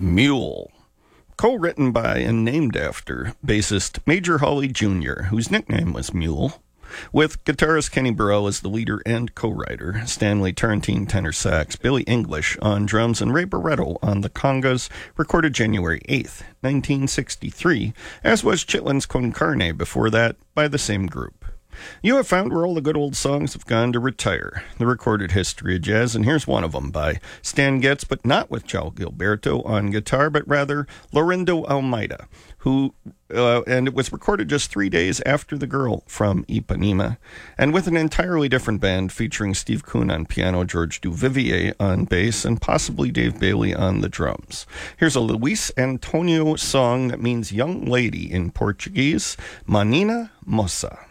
Mule. Co-written by and named after bassist Major Hawley Jr., whose nickname was Mule, with guitarist Kenny Burrell as the leader and co-writer, Stanley Turrentine tenor sax, Billy English on drums, and Ray Barretto on the congas, recorded January 8th, 1963, as was Chitlins Con Carne before that by the same group. You have found where all the good old songs have gone to retire, the recorded history of jazz, and here's one of them by Stan Getz, but not with João Gilberto on guitar, but rather Laurindo Almeida, and it was recorded just 3 days after The Girl from Ipanema, and with an entirely different band featuring Steve Kuhn on piano, George Duvivier on bass, and possibly Dave Bailey on the drums. Here's a Luis Antonio song that means young lady in Portuguese, Menina Moça.